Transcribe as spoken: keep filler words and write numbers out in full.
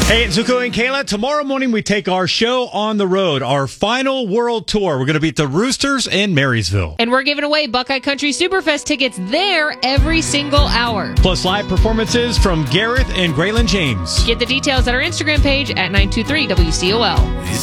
Hey, it's Zuko and Kayla. Tomorrow morning, we take our show on the road, our final world tour. We're going to be at the Roosters in Marysville. And we're giving away Buckeye Country Superfest tickets there every single hour. Plus live performances from Gareth and Graylin James. Get the details at our Instagram page at nine two three W C O L.